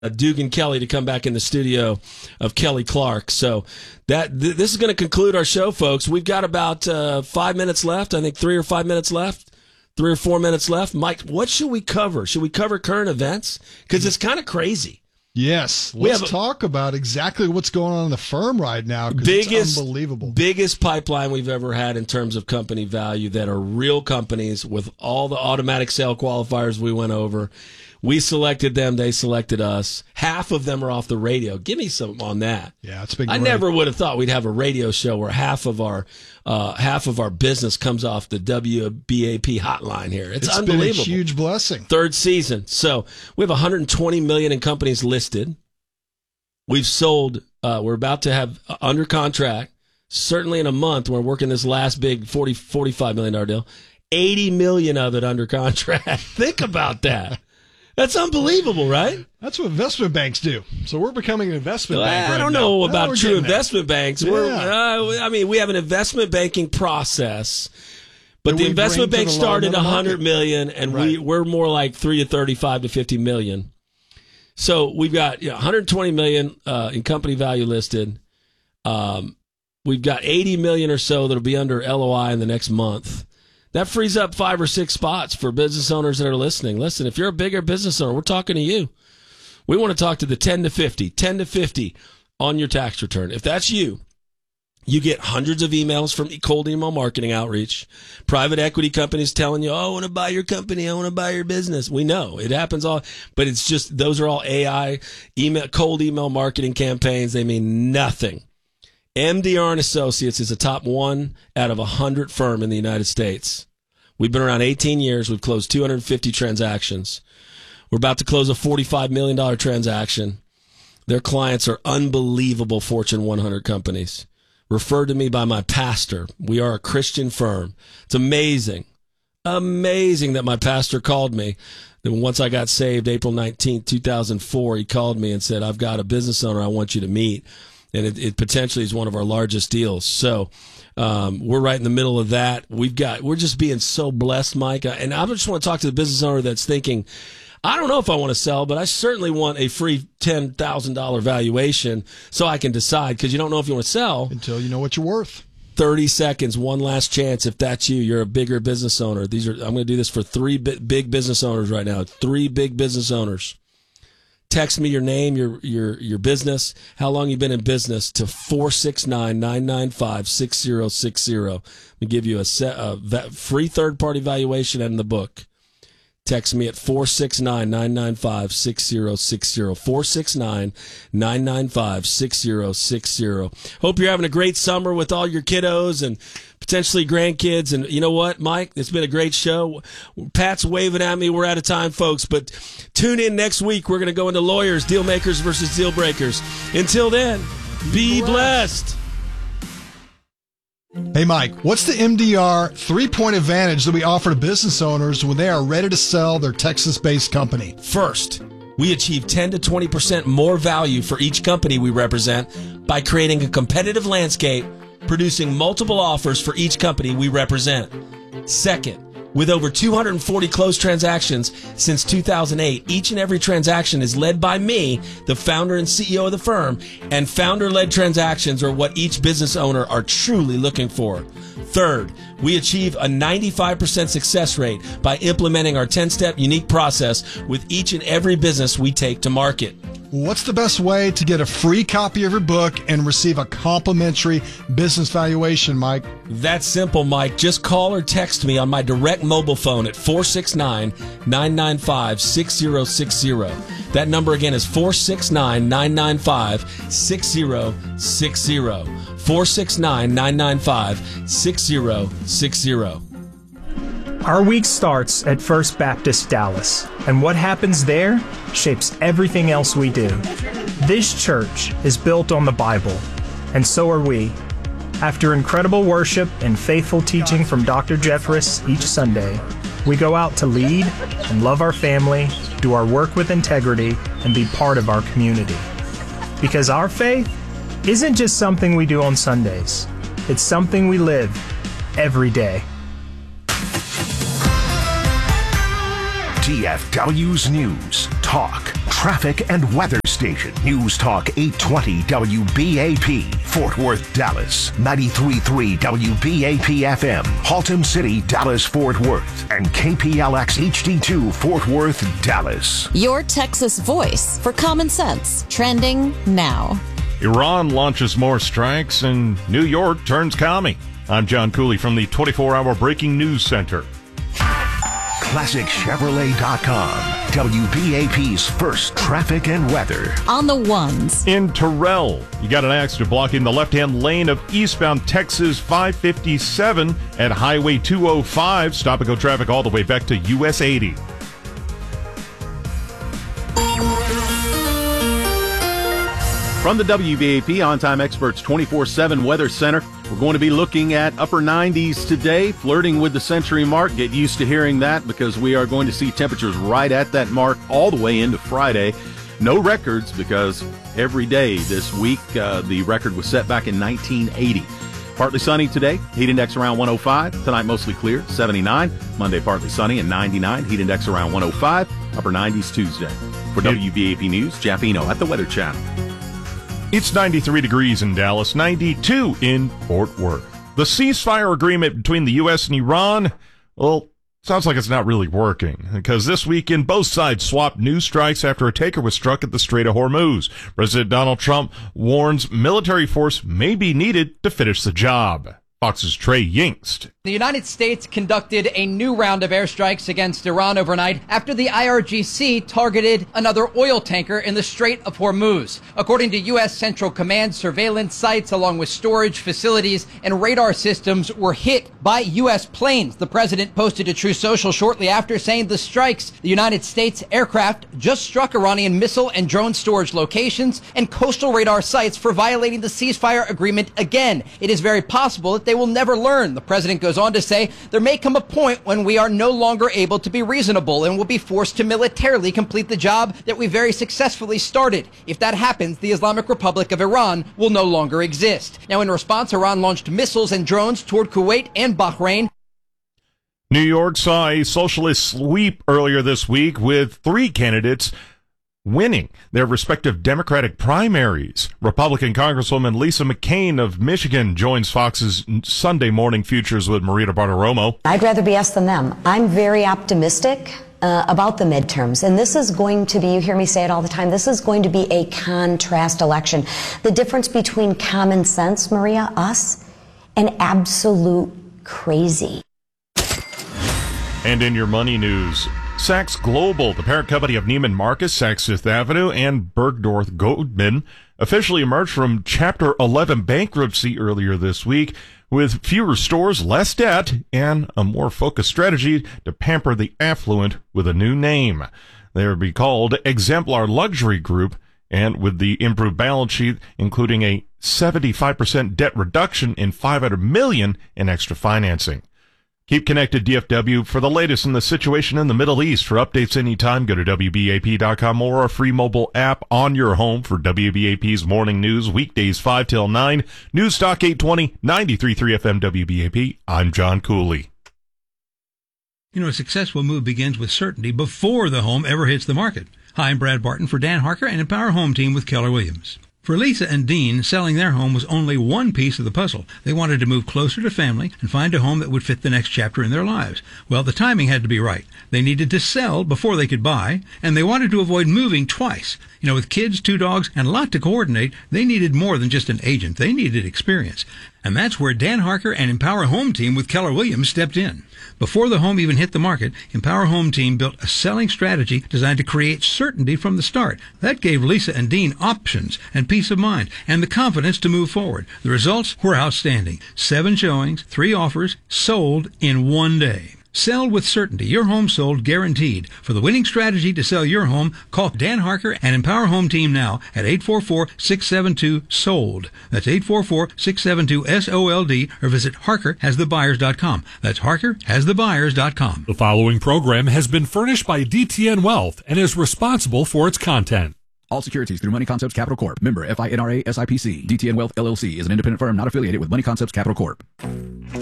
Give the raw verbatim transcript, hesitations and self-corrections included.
Uh, Dugan Kelly to come back in the studio of Kelly Clark. So that th- this is going to conclude our show, folks. We've got about uh, five minutes left. I think three or five minutes left, three or four minutes left. Mike, what should we cover? Should we cover current events? Because it's kind of crazy. Yes. Let's a, talk about exactly what's going on in the firm right now. Biggest, it's unbelievable. Biggest pipeline we've ever had in terms of company value that are real companies with all the automatic sale qualifiers we went over. We selected them. They selected us. Half of them are off the radio. Give me some on that. Yeah, it's been I great. never would have thought we'd have a radio show where half of our uh, half of our business comes off the W B A P hotline here. It's, it's unbelievable. It's been a huge blessing. Third season. So we have one hundred twenty million in companies listed. We've sold. Uh, we're about to have uh, under contract. Certainly in a month, we're working this last big forty, forty-five million dollars deal. eighty million of it under contract. Think about that. That's unbelievable, right? That's what investment banks do. So we're becoming an investment well, bank. I right don't now. know about no, true investment there. banks. Yeah. We're, uh, I mean, we have an investment banking process, but that the investment bank the started one hundred million dollars, and right. we we're more like three to thirty-five to fifty million. So we've got you know, one hundred twenty million uh, in company value listed. Um, we've got eighty million or so that'll be under L O I in the next month. That frees up five or six spots for business owners that are listening. Listen, if you're a bigger business owner, we're talking to you. We want to talk to the ten to fifty, ten to fifty on your tax return. If that's you, you get hundreds of emails from cold email marketing outreach, private equity companies telling you, oh, I want to buy your company, I want to buy your business. We know it happens all, but it's just, those are all A I, email, cold email marketing campaigns. They mean nothing. M D R and Associates is a top one out of one hundred firm in the United States. We've been around eighteen years. We've closed two hundred fifty transactions. We're about to close a forty-five million dollars transaction. Their clients are unbelievable Fortune one hundred companies. Referred to me by my pastor. We are a Christian firm. It's amazing. Amazing that my pastor called me. Then once I got saved, April nineteenth, two thousand four, he called me and said, I've got a business owner I want you to meet. And it, it potentially is one of our largest deals. So um, we're right in the middle of that. We've got, we're just being so blessed, Mike. And I just want to talk to the business owner that's thinking, I don't know if I want to sell, but I certainly want a free ten thousand dollars valuation so I can decide, because you don't know if you want to sell. Until you know what you're worth. thirty seconds, one last chance. If that's you, you're a bigger business owner. These are, I'm going to do this for three big business owners right now. Three big business owners. Text me your name, your your your business, how long you've been in business to four six nine, nine nine five, six zero six zero. We give you a, set, a free third-party valuation and the book. Text me at four six nine, nine nine five, six zero six zero. four six nine, nine nine five, six zero six zero. Hope you're having a great summer with all your kiddos and potentially grandkids. And you know what, Mike? It's been a great show. Pat's waving at me. We're out of time, folks. But tune in next week. We're going to go into lawyers, deal makers versus deal breakers. Until then, be blessed. Hey, Mike, what's the M D R three-point advantage that we offer to business owners when they are ready to sell their Texas-based company? First, we achieve ten to twenty percent more value for each company we represent by creating a competitive landscape, producing multiple offers for each company we represent. Second, with over two hundred forty closed transactions since two thousand eight, each and every transaction is led by me, the founder and C E O of the firm, and founder-led transactions are what each business owner are truly looking for. Third, we achieve a ninety-five percent success rate by implementing our ten-step unique process with each and every business we take to market. What's the best way to get a free copy of your book and receive a complimentary business valuation, Mike? That's simple, Mike. Just call or text me on my direct mobile phone at four six nine, nine nine five, six zero six zero. That number again is four six nine, nine nine five, six zero six zero. four six nine, nine nine five, six zero six zero. Our week starts at First Baptist Dallas, and what happens there shapes everything else we do. This church is built on the Bible, and so are we. After incredible worship and faithful teaching from Doctor Jeffress each Sunday, we go out to lead and love our family, do our work with integrity, and be part of our community. Because our faith isn't just something we do on Sundays. It's something we live every day. T F W's News, Talk, traffic and weather station. News Talk eight twenty W B A P, Fort Worth, Dallas. ninety-three point three W B A P F M, Haltom City, Dallas, Fort Worth. And K P L X H D two, Fort Worth, Dallas. Your Texas voice for common sense. Trending now. Iran launches more strikes and New York turns commie. I'm John Cooley from the twenty-four hour Breaking News Center. Classic Chevrolet dot com, W B A P's first traffic and weather. On the ones. In Terrell, you got an accident blocking the left-hand lane of eastbound Texas five fifty-seven at Highway two oh five. Stop and go traffic all the way back to U S eighty. From the W B A P On-Time Experts twenty-four seven Weather Center, we're going to be looking at upper nineties today, flirting with the century mark. Get used to hearing that because we are going to see temperatures right at that mark all the way into Friday. No records because every day this week uh, the record was set back in nineteen eighty. Partly sunny today, heat index around one oh five. Tonight mostly clear, seventy-nine. Monday partly sunny and ninety-nine, heat index around one oh five. Upper nineties Tuesday. For W B A P News, Jeff Eno at the Weather Channel. It's ninety-three degrees in Dallas, ninety-two in Fort Worth. The ceasefire agreement between the U S and Iran, well, sounds like it's not really working, because this weekend both sides swapped new strikes after a taker was struck at the Strait of Hormuz. President Donald Trump warns military force may be needed to finish the job. Fox's Trey Yingst. The United States conducted a new round of airstrikes against Iran overnight after the I R G C targeted another oil tanker in the Strait of Hormuz. According to U S Central Command, surveillance sites along with storage facilities and radar systems were hit by U S planes. The president posted to Truth Social shortly after saying the strikes, the United States aircraft just struck Iranian missile and drone storage locations and coastal radar sites for violating the ceasefire agreement again. It is very possible that they will never learn. The president goes on to say there may come a point when we are no longer able to be reasonable and will be forced to militarily complete the job that we very successfully started. If that happens, the Islamic Republic of Iran will no longer exist. Now, in response, Iran launched missiles and drones toward Kuwait and Bahrain. New York saw a socialist sweep earlier this week with three candidates winning their respective Democratic primaries. Republican Congresswoman Lisa McCain of Michigan joins Fox's Sunday Morning Futures with Marita Bartiromo. I'd rather be us than them. I'm very optimistic uh, about the midterms, and this is going to be, you hear me say it all the time, this is going to be a contrast election. The difference between common sense, Maria, us, and absolute crazy. And in your money news, Saks Global, the parent company of Neiman Marcus, Saks Fifth Avenue, and Bergdorf Goodman, officially emerged from Chapter eleven bankruptcy earlier this week with fewer stores, less debt, and a more focused strategy to pamper the affluent with a new name. They will be called Exemplar Luxury Group, and with the improved balance sheet, including a seventy-five percent debt reduction and five hundred million dollars in extra financing. Keep connected, D F W, for the latest in the situation in the Middle East. For updates anytime, go to W B A P dot com or our free mobile app on your home for W B A P's morning news, weekdays five till nine. News Talk eight twenty, ninety-three point three F M W B A P. I'm John Cooley. You know, a successful move begins with certainty before the home ever hits the market. Hi, I'm Brad Barton for Dan Harker and Empower Home Team with Keller Williams. For Lisa and Dean, selling their home was only one piece of the puzzle. They wanted to move closer to family and find a home that would fit the next chapter in their lives. Well, the timing had to be right. They needed to sell before they could buy, and they wanted to avoid moving twice. You know, with kids, two dogs, and a lot to coordinate, they needed more than just an agent. They needed experience. And that's where Dan Harker and Empower Home Team with Keller Williams stepped in. Before the home even hit the market, Empower Home Team built a selling strategy designed to create certainty from the start. That gave Lisa and Dean options and peace of mind and the confidence to move forward. The results were outstanding. Seven showings, three offers, sold in one day. Sell with certainty. Your home sold guaranteed. For the winning strategy to sell your home, call Dan Harker and Empower Home Team now at eight four four, six seven two, SOLD. That's eight four four, six seven two, S O L D, or visit harker has the buyers dot com. That's harker has the buyers dot com. The following program has been furnished by D T N Wealth and is responsible for its content. All securities through Money Concepts Capital Corp. Member F I N R A S I P C. D T N Wealth L L C is an independent firm not affiliated with Money Concepts Capital Corp.